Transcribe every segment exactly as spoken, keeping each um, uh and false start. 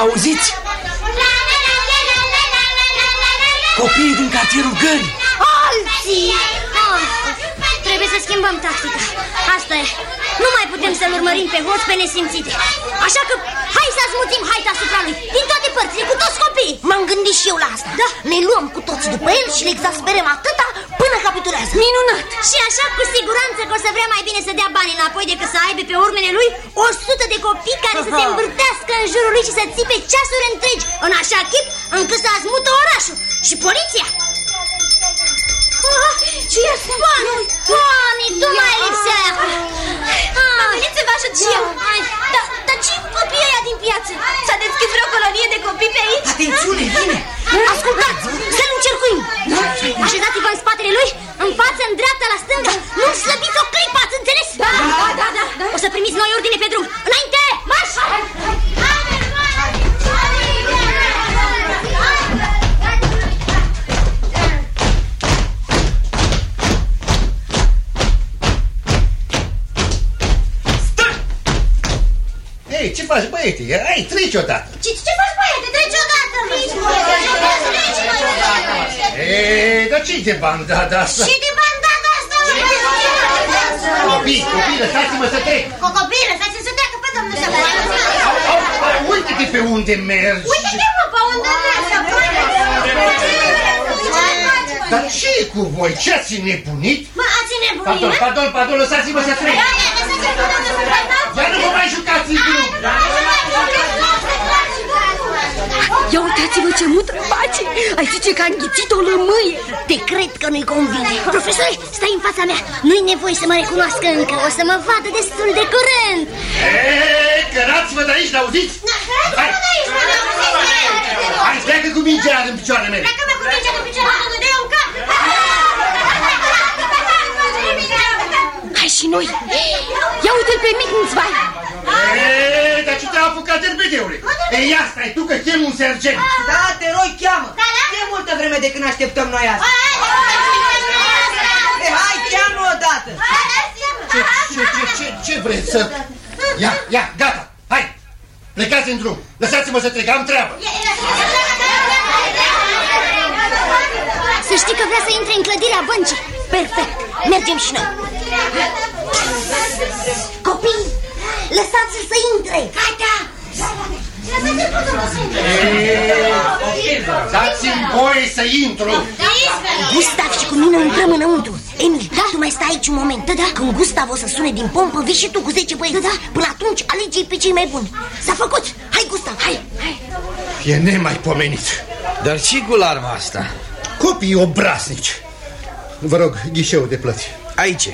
auziți? Copiii din cartierul Gării. Alții! Oh, trebuie să schimbăm tactica. Asta e. Nu mai putem să-l urmărim pe hoț pe nesimțite. Așa că hai să asmuțim haita asupra lui, din toate părțile, cu toți copiii. M-am gândit și eu la asta. Da. Ne luăm cu toți după el și le exasperăm atâta până capitulează. Minunat! Și așa cu siguranță că o să vrea mai bine să dea bani înapoi decât să aibă pe urmele lui o sută de copii care să se învârtească în jurul lui și să țipe ceasuri întregi, în așa chip încât să azmută orașul. Și poliția. Ah, ce e asta? Bani! Bani! Tu mai lipsea! Am venit să vă ajut și eu. Dar, dar ce cu copiii ăia din piață? S-a deschis vreo colonie de copii pe aici? Atențiune, vine! Ascultați, să-l încercuim. Așezați-vă în spatele lui, în față, în dreapta, la stânga. Nu slăbiți o clipă, ați înțeles? Da, da, da, da, da. O să primiți noi ordine pe drum. Înainte, marș! Ei, ce faci, băiete? Hai, treci odată. Ce, ce faci, băiete? Treci odată. Treci odată. Ei, dar ce-i de bandada asta? Și de bandada asta? Copii, copii, lăsați-mă să trec. Cu copii, lăsați-mă să treacă pe domnul să vă. Uite-te pe unde mergi. Uite-te, mă, pe unde mergi. Dar ce e cu voi? Ce ați nebunit? Mă, ați nebunit? Pardon, pardon, pardon, lăsați-mă să trec. Dar nu vă mai jucați în drum. Ia uitați-vă ce mutră face. Ai zice că a înghițit o lămâie. Te cred că nu-i convine. Profesore, stai în fața mea. Nu-i nevoie să mă recunoască încă. O să mă vadă destul de curând. Eee, cărați-vă de aici, n-auziți? Hai, hai, pleacă cu mingea în picioarele mele. Pleacă-mă cu mingea în picioarele mele. Dă-i un cap. Hai și noi. Ia uite-l pe mic, nu-ți vai. Eee, dar ce te-a apucat derbedeule? Ei, ia stai tu că chem un sergent. Da, te rog, cheamă. E multă vreme de când așteptăm noi asta. Hai, cheamă odată. Ce, ce, ce, ce, ce vreți să... Ia, ia, gata, hai, plecați în drum. Lăsați-mă să trec, am treabă. Să știi că vrea să intre în clădirea băncii. Perfect, mergem și noi. Copii, lăsați-l să intre. Gata. Dați-mi voie să intru. Gustav și cu mine intrăm înăuntru. Emil, da? Tu mai stai aici un moment. Da, da. Când Gustav o să sune din pompă, vii și tu cu zece băieți. Da, da. Până atunci alege-i pe cei mai buni. S-a făcut. Hai, Gustav, hai, hai. E nemaipomenit. Dar ce cu larma asta? Copii obraznici. Vă rog, ghișeul de plăți. Aici.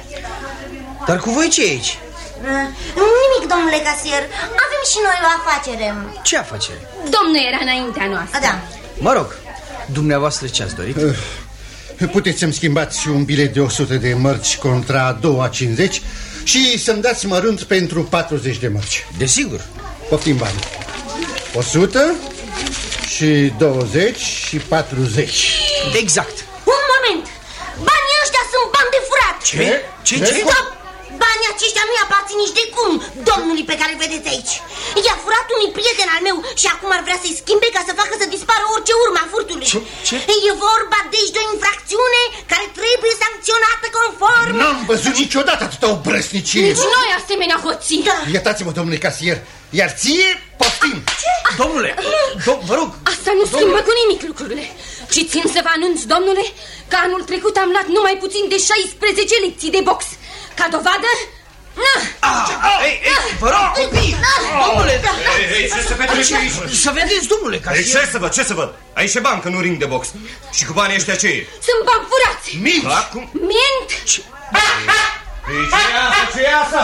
Dar cu voi ce e aici? Nimic, domnule casier. Avem și noi o afacere. Ce afacere? Domnul era înaintea noastră. Da. Mă rog, dumneavoastră ce ați dorit? Puteți să-mi schimbați un bilet de o sută de mărci contra două cincizeci și să-mi dați mărunt pentru patruzeci de mărci. Desigur. Poftim bani. o sută și douăzeci și patruzeci. Exact. Un moment. Banii ăștia sunt bani de furat. Ce? Ce? Ce? Stop! Banii aceștia nu-i aparțin nici de cum domnului pe care îl vedeți aici. I-a furat unui prieten al meu și acum ar vrea să-i schimbe ca să facă să dispară orice urmă a furtului. Ce? Ce? E vorba deci de o infracțiune care trebuie sancționată conform. N-am văzut niciodată atâta obrăsnicie. Nici noi asemenea hoții. Da. Iertați-mă, domnule casier, iar ție poftim. Domnule, do vă rog. Asta nu schimbă cu nimic lucrurile. Și țin să vă anunț, domnule, că anul trecut am luat numai puțin de șaisprezece lecții de box. Ca dovadă... Ah, ei, ei, vă rog, copii! Domnule! Ei, ei, ce se petrece aici? Să vedeți, domnule, ca Ei, ce să văd, ce să văd? Aici e bancă, nu ring de box. Și cu banii ăștia ce e? Sunt bani furați. Minți! Da, cum? Mint. Ei, ce e asta, ce e asta?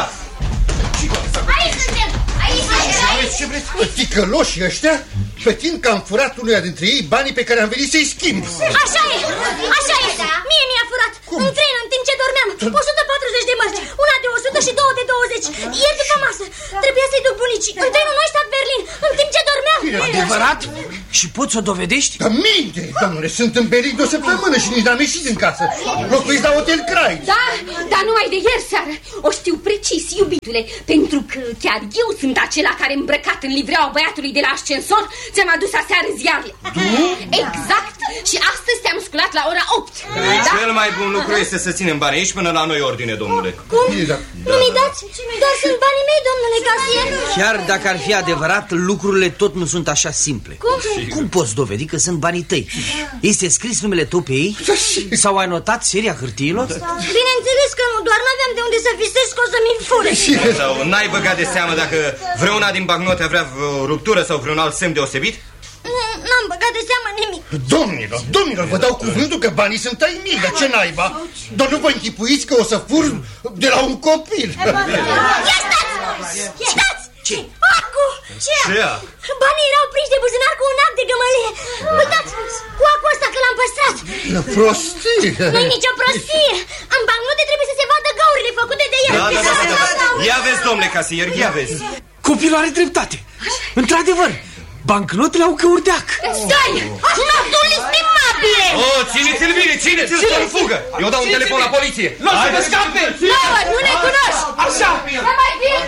Aici suntem! Aici suntem! Ce vreți? Ticăloșii ăștia pretind că am furat unuia dintre ei banii pe care am venit să-i schimb. Așa e, așa e. Mie mi-a furat. Cum? În tren, în timp ce dormeam. o sută patruzeci de mărci, una de o sută și două de douăzeci. Ieri după masă trebuia să-i duc bunicii. În trenul Neustadt Berlin, în timp ce dormeam. Adevărat? Și poți să o dovedești? Da minte, domnule, sunt în peric de o săptămână și nici n-am ieșit din casă. Locuiți la Hotel Crai. Da, dar numai de ieri seară. O știu precis, iubitule, pentru că chiar eu sunt acela care, îmbrăcat în livreaua băiatului de la ascensor, ți-am adus aseară ziarele. Exact. Și astăzi te-am sculat la ora opt. Da? Cel mai bun lucru este să ținem bani aici până la noi ordine, domnule. Cum? Nu mi dați? Dar sunt banii mei, domnule casier. Chiar dacă ar fi adevărat, lucrurile tot nu sunt așa simple. Cum? Cum poți dovedi că sunt banii tăi? Este scris numele tău pe ei? Sau ai notat seria hârtiilor? Bineînțeles că nu, doar n-aveam de unde să visez că o să mi-l fure. Sau n-ai băgat de seamă dacă vreuna din bagnote vrea o ruptură sau vreun alt semn deosebit? N-am băgat de seamă nimic. Domnilor, domnilor, vă dau cuvântul că banii sunt ai mei, dar ce naiba? Doar nu vă închipuiți că o să fur de la un copil. Ia stați! Stați! Ce? Acu! Ce? Ce? Banii erau prinși de buzunar cu un act de gămălie. Uitați, cu acul ăsta că l-am păstrat. Prostie! Nu-i nicio prostie. În bancnote trebuie să se vadă gaurile făcute de el. Da, da, da, da, da. Ia vezi, domnule casier, ia vezi. Copilul are dreptate. Într-adevăr, bancnotele au căuri de ac. Stai! Notul estimabile! Oh, țineți-l bine, țineți-l să nu fugă. Eu dau un telefon la poliție. Nu o să vă scape! Nouă, nu ne cunoști! Așa! Mai bine